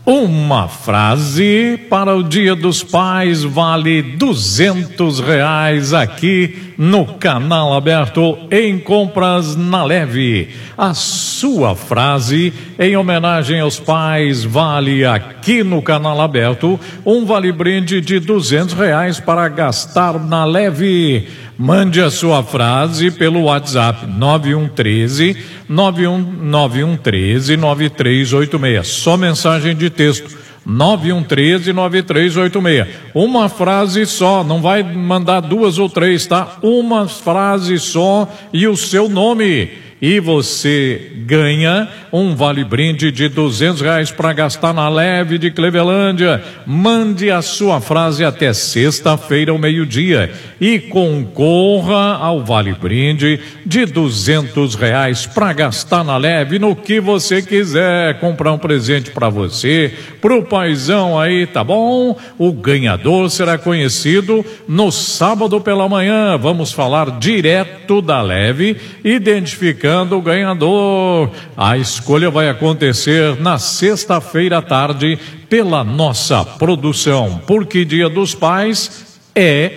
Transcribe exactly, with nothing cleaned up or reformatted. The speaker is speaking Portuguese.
Uma frase para o Dia dos Pais vale duzentos reais aqui no Canal Aberto em Compras na Leve. A sua frase em homenagem aos pais vale aqui no Canal Aberto um vale-brinde de duzentos reais para gastar na Leve. Mande a sua frase pelo WhatsApp nove um um três, nove um nove um três, nove três oito seis. Só mensagem de texto nove um um três, nove três oito seis. Uma frase só, não vai mandar duas ou três, tá? Uma frase só e o seu nome. E você ganha um vale-brinde de duzentos reais para gastar na Leve de Clevelândia. Mande a sua frase até sexta-feira ao meio-dia e concorra ao vale-brinde de duzentos reais para gastar na Leve no que você quiser. Comprar um presente para você, pro paizão aí, tá bom? O ganhador será conhecido no sábado pela manhã. Vamos falar direto da Leve, identificando o ganhador. A escolha vai acontecer na sexta-feira à tarde pela nossa produção, porque Dia dos Pais é